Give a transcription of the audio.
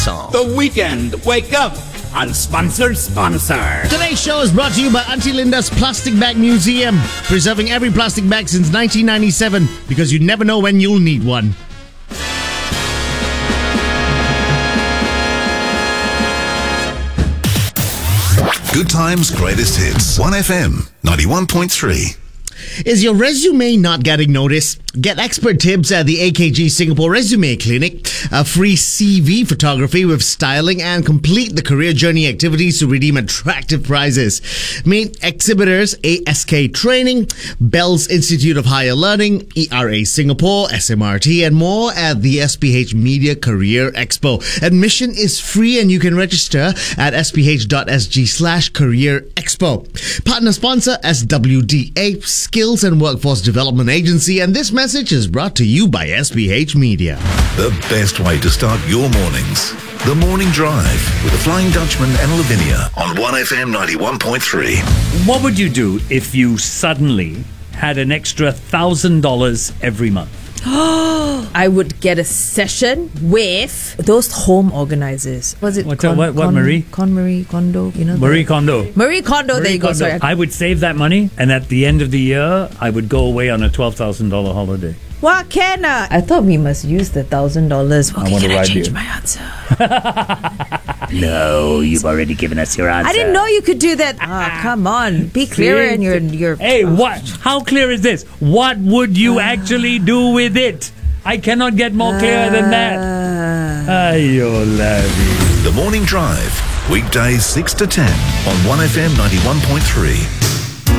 The weekend. Wake up. Unsponsored sponsor. Today's show is brought to you by Auntie Linda's Plastic Bag Museum, preserving every plastic bag since 1997 because you never know when you'll need one. Good Times, Greatest Hits. 1FM 91.3. Is your resume not getting noticed? Get expert tips at the AKG Singapore Resume Clinic, a free CV photography with styling, and complete the career journey activities to redeem attractive prizes. Meet exhibitors ASK Training, Bell's Institute of Higher Learning, ERA Singapore, SMRT, and more at the SPH Media Career Expo. Admission is free and you can register at sph.sg/career expo. Partner sponsor SWDA, Skills and Workforce Development Agency, and this message is brought to you by SPH Media. The best way to start your mornings. The Morning Drive with the Flying Dutchman and Lavinia on 1FM 91.3. What would you do if you suddenly had an extra $1,000 every month? I would get a session with those home organizers. Was it What, Marie? Marie Kondo, you know? Marie Kondo. Marie Kondo, there you go. Kondo. Sorry. I would save that money, and at the end of the year, I would go away on a $12,000 holiday. What can I thought we must use the $1,000. I want to ride change you. my answer? No, you've already given us your answer. I didn't know you could do that. Come on, be clearer in your. Hey, what? How clear is this? What would you actually do with it? I cannot get more clear than that. Ayo, lavi. The Morning Drive, weekdays 6 to 10 on 1FM 91.3.